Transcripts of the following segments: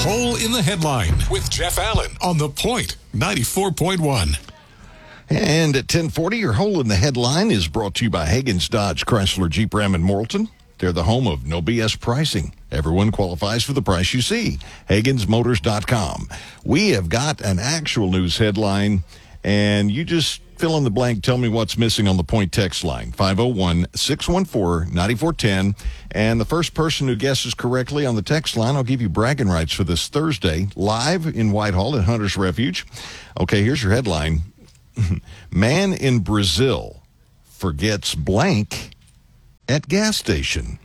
Hole in the Headline with Jeff Allen on The Point 94.1. And at 10:40, your Hole in the Headline is brought to you by Hagen's Dodge Chrysler Jeep Ram in Morrilton. They're the home of no BS pricing. Everyone qualifies for the price you see. HagensMotors.com. We have got an actual news headline, and you just fill in the blank. Tell me what's missing on the Point text line, 501-614-9410. And the first person who guesses correctly on the text line, I'll give you bragging rights for this Thursday, live in Whitehall at Hunter's Refuge. Okay, here's your headline. Man in Brazil forgets blank at gas station.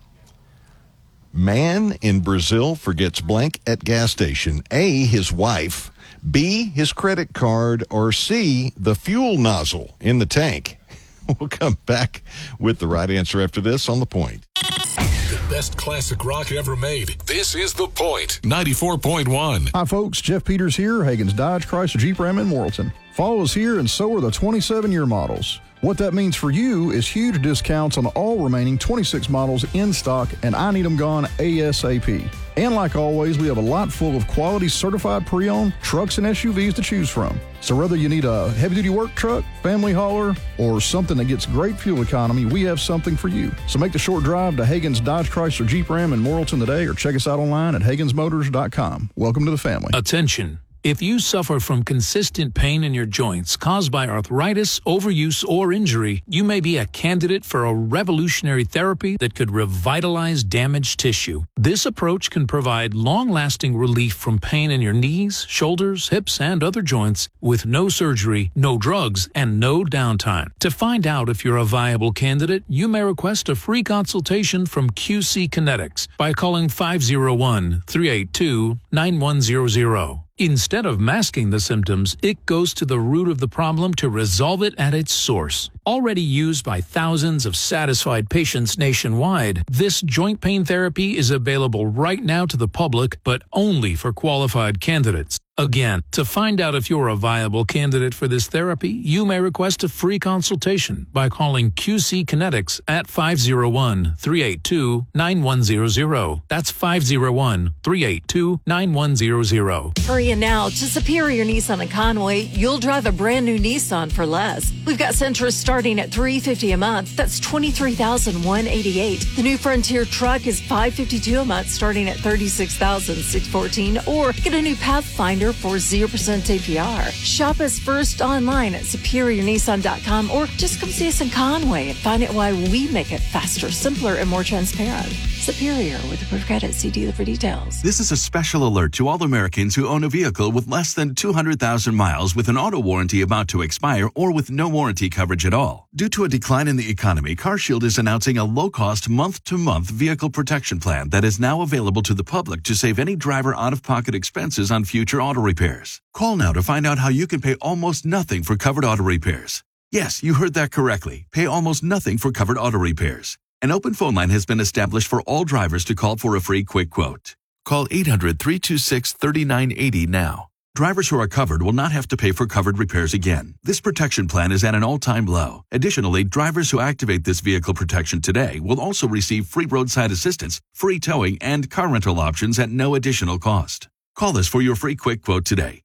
Man in Brazil forgets blank at gas station. A, his wife. B, his credit card. Or C, the fuel nozzle in the tank. We'll come back with the right answer after this on The Point. The best classic rock ever made. This is The Point 94.1. Hi, folks. Jeff Peters here, Hagen's Dodge Chrysler Jeep Ram in Morrilton. Fall is here, and so are the 27-year models. What that means for you is huge discounts on all remaining 26 models in stock, and I need them gone ASAP. And like always, we have a lot full of quality certified pre-owned trucks and SUVs to choose from. So whether you need a heavy-duty work truck, family hauler, or something that gets great fuel economy, we have something for you. So make the short drive to Hagen's Dodge Chrysler Jeep Ram in Morrilton today, or check us out online at HagensMotors.com. Welcome to the family. Attention. If you suffer from consistent pain in your joints caused by arthritis, overuse, or injury, you may be a candidate for a revolutionary therapy that could revitalize damaged tissue. This approach can provide long-lasting relief from pain in your knees, shoulders, hips, and other joints with no surgery, no drugs, and no downtime. To find out if you're a viable candidate, you may request a free consultation from QC Kinetics by calling 501-382-9100. Instead of masking the symptoms, it goes to the root of the problem to resolve it at its source. Already used by thousands of satisfied patients nationwide, this joint pain therapy is available right now to the public, but only for qualified candidates. Again, to find out if you're a viable candidate for this therapy, you may request a free consultation by calling QC Kinetics at 501-382-9100. That's 501-382-9100. Hurry in now to Superior Nissan in Conway. You'll drive a brand new Nissan for less. We've got Sentra starting at $350 a month. That's $23,188. The new Frontier truck is $552 a month, starting at $36,614. Or get a new Pathfinder for 0% APR. Shop us first online at SuperiorNissan.com, or just come see us in Conway and find out why we make it faster, simpler, and more transparent. Superior with approved credit. See dealer for details. This is a special alert to all Americans who own a vehicle with less than 200,000 miles with an auto warranty about to expire or with no warranty coverage at all. Due to a decline in the economy, CarShield is announcing a low-cost month-to-month vehicle protection plan that is now available to the public to save any driver out-of-pocket expenses on future auto repairs. Call now to find out how you can pay almost nothing for covered auto repairs. Yes, you heard that correctly. Pay almost nothing for covered auto repairs. An open phone line has been established for all drivers to call for a free quick quote. Call 800-326-3980 now. Drivers who are covered will not have to pay for covered repairs again. This protection plan is at an all-time low. Additionally, drivers who activate this vehicle protection today will also receive free roadside assistance, free towing, and car rental options at no additional cost. Call us for your free quick quote today.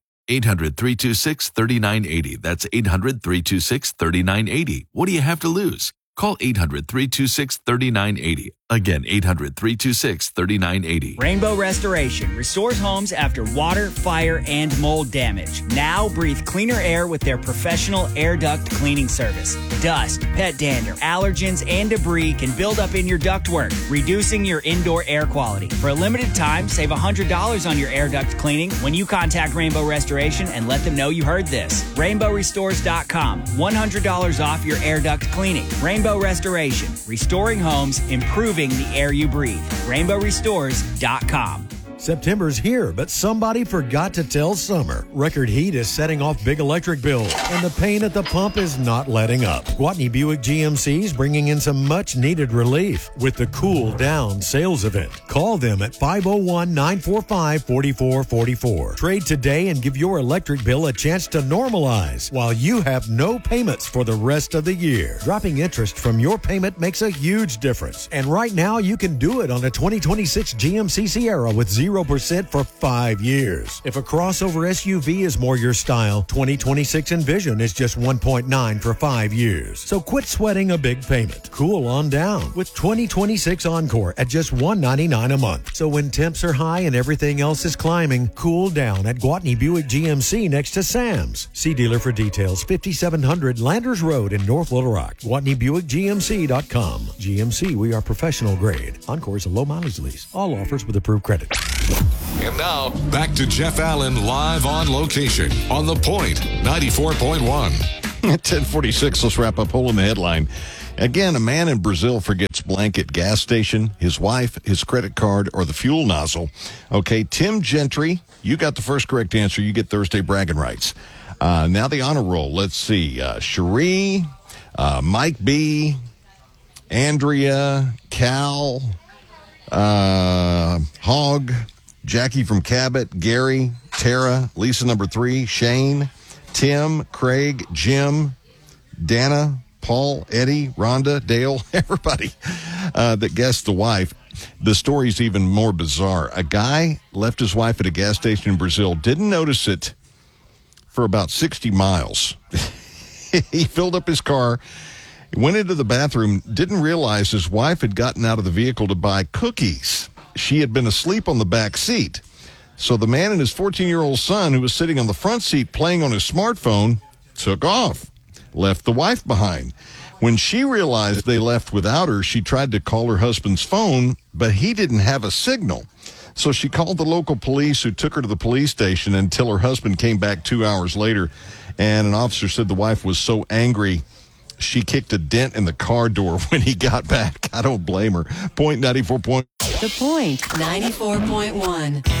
800-326-3980. That's 800-326-3980. What do you have to lose? Call 800-326-3980. Again, 800-326-3980. Rainbow Restoration restores homes after water, fire, and mold damage. Now breathe cleaner air with their professional air duct cleaning service. Dust, pet dander, allergens, and debris can build up in your ductwork, reducing your indoor air quality. For a limited time, save $100 on your air duct cleaning when you contact Rainbow Restoration and let them know you heard this. RainbowRestores.com. $100 off your air duct cleaning. Rainbow Restoration. Restoring homes, improving the air you breathe. RainbowRestores.com. September's here, but somebody forgot to tell summer. Record heat is setting off big electric bills, and the pain at the pump is not letting up. Gwatney Buick GMC is bringing in some much-needed relief with the Cool Down sales event. Call them at 501-945-4444. Trade today and give your electric bill a chance to normalize while you have no payments for the rest of the year. Dropping interest from your payment makes a huge difference, and right now you can do it on a 2026 GMC Sierra with 0% 0% for 5 years. If a crossover SUV is more your style, 2026 Envision is just 1.9 for 5 years. So quit sweating a big payment. Cool on down with 2026 Encore at just $199 a month. So when temps are high and everything else is climbing, cool down at Gwatney Buick GMC next to Sam's. See dealer for details. 5700 Landers Road in North Little Rock. GwatneyBuickGMC.com. GMC, we are professional grade. Encore is a low mileage lease. All offers with approved credit. And now, back to Jeff Allen live on location on The Point, 94.1. At 10:46, let's wrap up Hole in the Headline. Again, a man in Brazil forgets blank at gas station, his wife, his credit card, or the fuel nozzle. Okay, Tim Gentry, you got the first correct answer. You get Thursday bragging rights. Now the honor roll. Let's see. Cherie, Mike B., Andrea, Cal, Hogg, Jackie from Cabot, Gary, Tara, Lisa number 3, Shane, Tim, Craig, Jim, Dana, Paul, Eddie, Rhonda, Dale, everybody that guessed the wife. The story's even more bizarre. A guy left his wife at a gas station in Brazil, didn't notice it for about 60 miles. He filled up his car, went into the bathroom, didn't realize his wife had gotten out of the vehicle to buy cookies. She had been asleep on the back seat. So the man and his 14-year-old son, who was sitting on the front seat playing on his smartphone, took off, left the wife behind. When she realized they left without her, she tried to call her husband's phone, but he didn't have a signal. So she called the local police, who took her to the police station until her husband came back 2 hours later. And an officer said the wife was so angry, she kicked a dent in the car door when he got back. I don't blame her. Point 94. The Point 94.1.